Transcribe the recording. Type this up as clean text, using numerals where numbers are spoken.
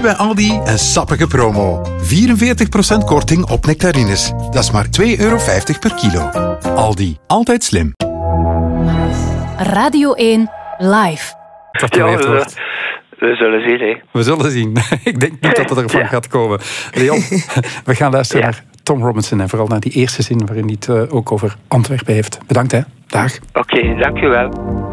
Nu bij Aldi een sappige promo. 44% korting op nectarines. Dat is maar €2,50 per kilo. Aldi, altijd slim. Radio 1 live. We zullen zien, hè. We zullen zien. Ik denk niet dat het ervan gaat komen. Leon, we gaan luisteren naar Tom Robinson en vooral naar die eerste zin waarin hij het ook over Antwerpen heeft. Bedankt, hè. Dag. Oké, dank u wel.